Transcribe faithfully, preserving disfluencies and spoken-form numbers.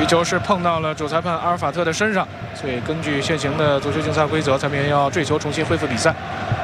球是碰到了主裁判阿尔法特的身上，所以根据现行的足球竞赛规则，裁判员要坠球重新恢复比赛。